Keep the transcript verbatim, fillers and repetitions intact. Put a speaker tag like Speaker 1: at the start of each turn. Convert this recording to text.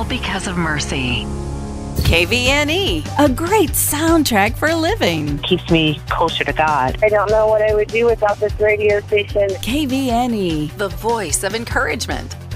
Speaker 1: all because of Mercy.
Speaker 2: K V N E, a great soundtrack for living.
Speaker 3: Keeps me closer to God.
Speaker 4: I don't know what I would do without this radio station.
Speaker 2: K V N E, the voice of encouragement.